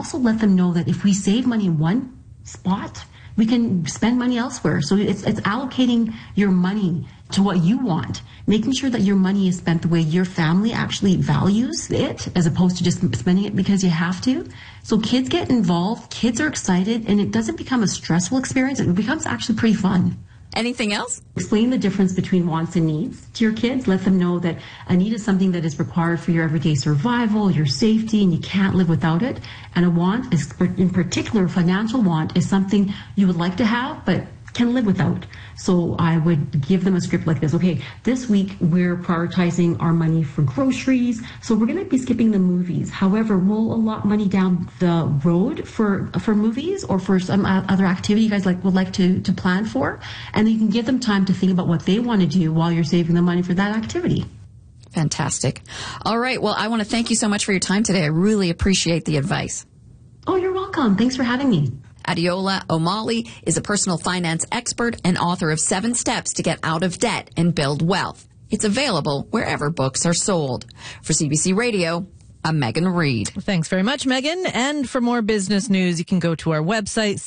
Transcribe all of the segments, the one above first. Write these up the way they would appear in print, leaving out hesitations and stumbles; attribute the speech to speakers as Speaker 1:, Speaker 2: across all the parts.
Speaker 1: also let them know that if we save money in one spot, we can spend money elsewhere. So it's allocating your money to what you want, making sure that your money is spent the way your family actually values it, as opposed to just spending it because you have to. So kids get involved, kids are excited, and it doesn't become a stressful experience. It becomes actually pretty fun.
Speaker 2: Anything else?
Speaker 1: Explain the difference between wants and needs to your kids. Let them know that a need is something that is required for your everyday survival, your safety, and you can't live without it. And a want, is, in particular, financial want, is something you would like to have, but can live without. So I would give them a script like this. Okay, this week we're prioritizing our money for groceries, so we're going to be skipping the movies. However, we'll allot money down the road for movies or for some other activity you guys would like to plan for, and you can give them time to think about what they want to do while you're saving the money for that activity.
Speaker 2: Fantastic. All right. Well, I want to thank you so much for your time today. I really appreciate the advice.
Speaker 1: Oh, you're welcome. Thanks for having me.
Speaker 2: Adiola O'Malley is a personal finance expert and author of 7 Steps to Get Out of Debt and Build Wealth. It's available wherever books are sold. For CBC Radio, I'm Megan Reed.
Speaker 3: Thanks very much, Megan. And for more business news, you can go to our website,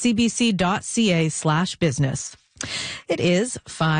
Speaker 3: cbc.ca/business. It is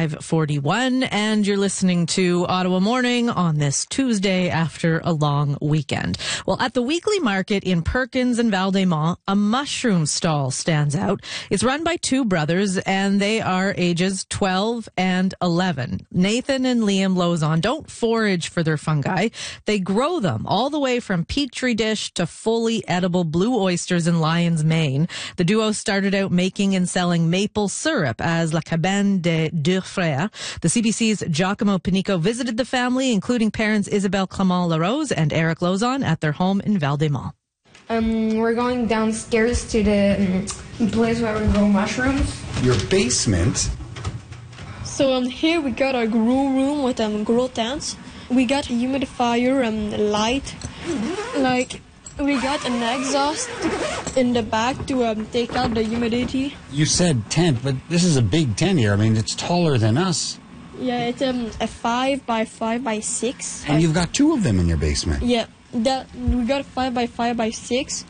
Speaker 3: 5:41, and you're listening to Ottawa Morning on this Tuesday after a long weekend. Well, at the weekly market in Perkins and Val-des-Monts, a mushroom stall stands out. It's run by 2 brothers, and they are ages 12 and 11. Nathan and Liam Lozon don't forage for their fungi. They grow them all the way from petri dish to fully edible blue oysters in Lyons, Maine. The duo started out making and selling maple syrup as La Cabane des Deux Frères. The CBC's Giacomo Panico visited the family, including parents Isabelle Clement-Larose and Eric Lozon, at their home in Val-des-Monts.
Speaker 4: We're going downstairs to the place where we grow mushrooms.
Speaker 5: Your basement?
Speaker 6: So here we got our grow room with grow tents. We got a humidifier light. We got an exhaust in the back to take out the humidity.
Speaker 5: You said tent, but this is a big tent here. I mean, it's taller than us.
Speaker 6: Yeah, it's a 5 by 5 by 6.
Speaker 5: And you've got 2 of them in your basement.
Speaker 6: Yeah, we got a 5 by 5 by 6,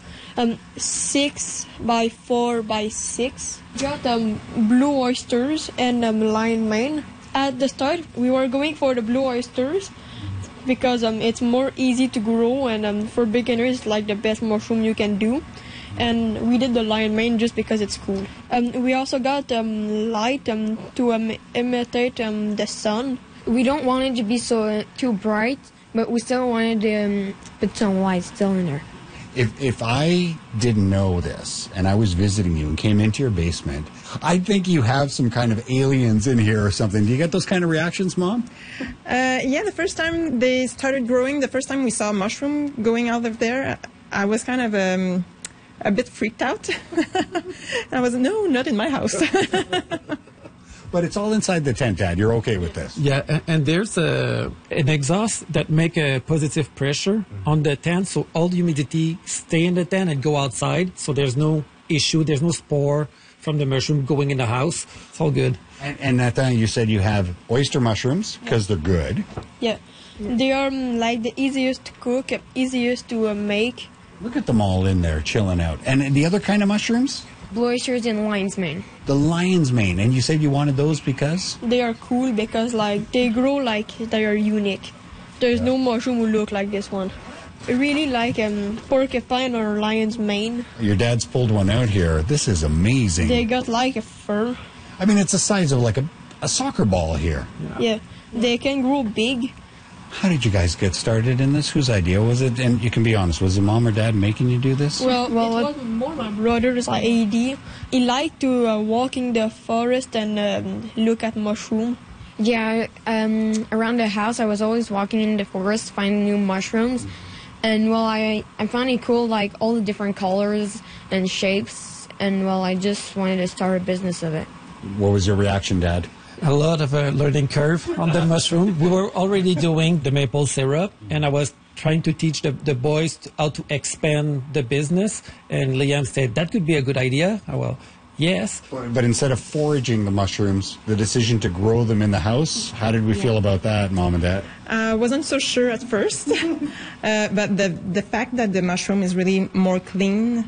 Speaker 6: 6 by 4 by 6. Got blue oysters and lion mane. At the start, we were going for the blue oysters, because it's more easy to grow, and for beginners, it's like the best mushroom you can do. And we did the lion mane just because it's cool. We also got light to imitate the sun.
Speaker 4: We don't want it to be so too bright, but we still wanted to put some light still in there.
Speaker 5: If I didn't know this and I was visiting you and came into your basement, I'd think you have some kind of aliens in here or something. Do you get those kind of reactions, Mom?
Speaker 7: Yeah, the first time they started growing, the first time we saw a mushroom going out of there, I was kind of a bit freaked out. I was, no, not in my house.
Speaker 5: But it's all inside the tent, Dad. You're okay with this?
Speaker 8: Yeah, and there's an exhaust that make a positive pressure on the tent, so all the humidity stay in the tent and go outside, so there's no issue, there's no spore from the mushroom going in the house. It's all good.
Speaker 5: And Nathan, you said you have oyster mushrooms because they're good.
Speaker 6: Yeah, they are like the easiest to cook, easiest to make.
Speaker 5: Look at them all in there chilling out. And the other kind of mushrooms?
Speaker 4: Blue oysters and lion's mane.
Speaker 5: The lion's mane. And you said you wanted those because?
Speaker 6: They are cool because they grow like they are unique. There's no mushroom who look like this one. I really like porcupine or lion's mane.
Speaker 5: Your dad's pulled one out here. This is amazing.
Speaker 6: They got like a fur.
Speaker 5: I mean, it's the size of like a soccer ball here.
Speaker 6: Yeah, they can grow big.
Speaker 5: How did you guys get started in this? Whose idea was it? And you can be honest, was it Mom or Dad making you do this?
Speaker 6: Well, it was more my brother's idea. He liked to walk in the forest and look at mushroom.
Speaker 4: Yeah, around the house, I was always walking in the forest, finding new mushrooms. And, well, I found it cool, like, all the different colors and shapes. And, well, I just wanted to start a business of it.
Speaker 5: What was your reaction, Dad?
Speaker 8: A lot of a learning curve on the mushroom. We were already doing the maple syrup, and I was trying to teach the boys how to expand the business. And Liam said, that could be a good idea. Well, yes.
Speaker 5: But instead of foraging the mushrooms, the decision to grow them in the house, how did we feel about that, Mom and Dad?
Speaker 7: I wasn't so sure at first, but the fact that the mushroom is really more clean